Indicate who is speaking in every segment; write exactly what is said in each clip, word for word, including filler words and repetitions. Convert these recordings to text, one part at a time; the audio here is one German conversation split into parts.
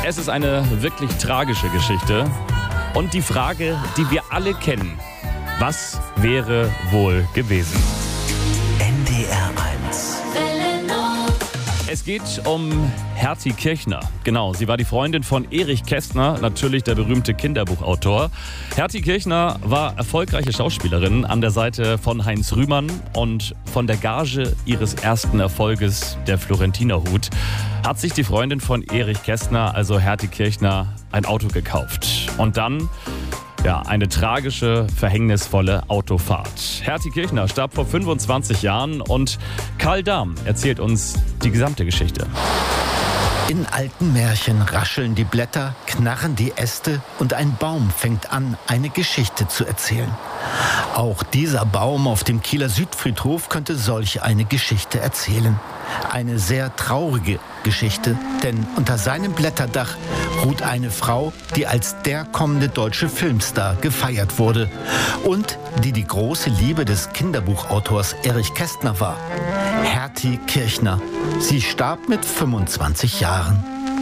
Speaker 1: Es ist eine wirklich tragische Geschichte. Und die Frage, die wir alle kennen: Was wäre wohl gewesen?
Speaker 2: N D R eins.
Speaker 1: Es geht um Hertie Kirchner. Genau, sie war die Freundin von Erich Kästner, natürlich der berühmte Kinderbuchautor. Hertie Kirchner war erfolgreiche Schauspielerin an der Seite von Heinz Rühmann, und von der Gage ihres ersten Erfolges, der Florentinerhut, hat sich die Freundin von Erich Kästner, also Hertie Kirchner, ein Auto gekauft. Und dann Ja, eine tragische, verhängnisvolle Autofahrt. Hertie Kirchner starb vor fünfundzwanzig Jahren und Karl Dahm erzählt uns die gesamte Geschichte.
Speaker 2: In alten Märchen rascheln die Blätter, knarren die Äste und ein Baum fängt an, eine Geschichte zu erzählen. Auch dieser Baum auf dem Kieler Südfriedhof könnte solch eine Geschichte erzählen. Eine sehr traurige Geschichte, denn unter seinem Blätterdach ruht eine Frau, die als der kommende deutsche Filmstar gefeiert wurde und die die große Liebe des Kinderbuchautors Erich Kästner war. Hertie Kirchner. Sie starb mit fünfundzwanzig Jahren.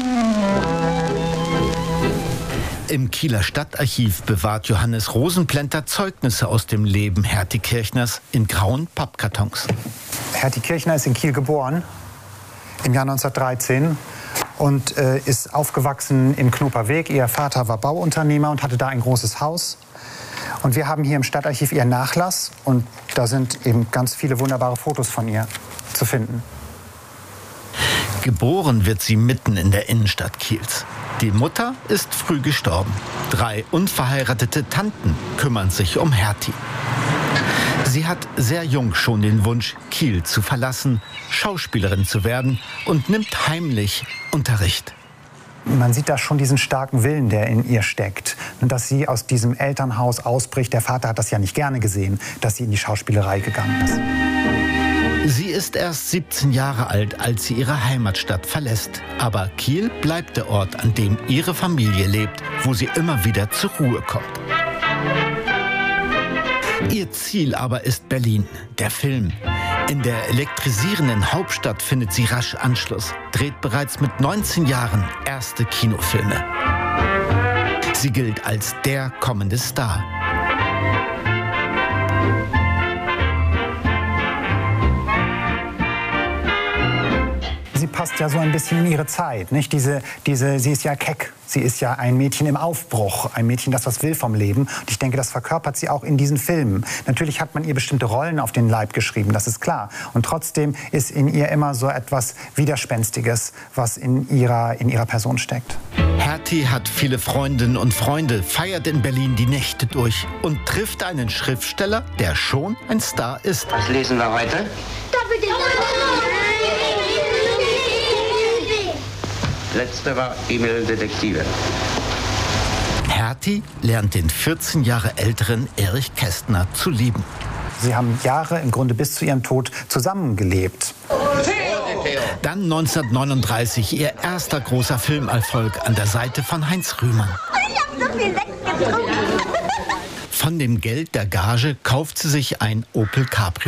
Speaker 2: Im Kieler Stadtarchiv bewahrt Johannes Rosenplenter Zeugnisse aus dem Leben Hertie Kirchners in grauen Pappkartons.
Speaker 3: Hertie Kirchner ist in Kiel geboren, im Jahr neunzehnhundertdreizehn, und äh, ist aufgewachsen in Knoperweg. Ihr Vater war Bauunternehmer und hatte da ein großes Haus. Und wir haben hier im Stadtarchiv ihren Nachlass, und da sind eben ganz viele wunderbare Fotos von ihr zu finden.
Speaker 2: Geboren wird sie mitten in der Innenstadt Kiels. Die Mutter ist früh gestorben. Drei unverheiratete Tanten kümmern sich um Hertie. Sie hat sehr jung schon den Wunsch, Kiel zu verlassen, Schauspielerin zu werden, und nimmt heimlich Unterricht.
Speaker 3: Man sieht da schon diesen starken Willen, der in ihr steckt. Und dass sie aus diesem Elternhaus ausbricht. Der Vater hat das ja nicht gerne gesehen, dass sie in die Schauspielerei gegangen ist.
Speaker 2: Sie ist erst siebzehn Jahre alt, als sie ihre Heimatstadt verlässt. Aber Kiel bleibt der Ort, an dem ihre Familie lebt, wo sie immer wieder zur Ruhe kommt. Ihr Ziel aber ist Berlin, der Film. In der elektrisierenden Hauptstadt findet sie rasch Anschluss, dreht bereits mit neunzehn Jahren erste Kinofilme. Sie gilt als der kommende Star.
Speaker 3: Sie passt ja so ein bisschen in ihre Zeit, nicht? Diese, diese, sie ist ja keck. Sie ist ja ein Mädchen im Aufbruch, ein Mädchen, das was will vom Leben. Und ich denke, das verkörpert sie auch in diesen Filmen. Natürlich hat man ihr bestimmte Rollen auf den Leib geschrieben, das ist klar. Und trotzdem ist in ihr immer so etwas Widerspenstiges, was in ihrer, in ihrer Person steckt.
Speaker 2: Hertie hat viele Freundinnen und Freunde, feiert in Berlin die Nächte durch und trifft einen Schriftsteller, der schon ein Star ist.
Speaker 4: Was lesen wir heute? Letzte war E-Mail Detektive.
Speaker 2: Hertie lernt den vierzehn Jahre älteren Erich Kästner zu lieben.
Speaker 3: Sie haben Jahre, im Grunde bis zu ihrem Tod, zusammengelebt.
Speaker 2: Dann neunzehnhundertneununddreißig ihr erster großer Filmerfolg an der Seite von Heinz Rühmann.
Speaker 5: Ich hab so viel weggetrunken.
Speaker 2: Von dem Geld der Gage kauft sie sich ein Opel Cabrio.